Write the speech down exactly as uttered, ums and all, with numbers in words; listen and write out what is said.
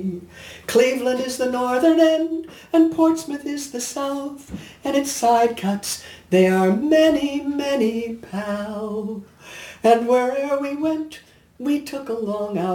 Cleveland is the northern end, and Portsmouth is the south, and its side cuts, they are many, many, pal. And where'er we went, we took along our